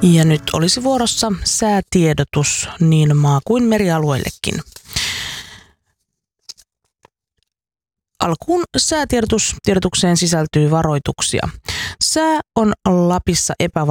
Ja nyt olisi vuorossa säätiedotus niin maa- kuin merialueillekin. Alkuun säätiedotukseen sisältyy varoituksia. Sää on Lapissa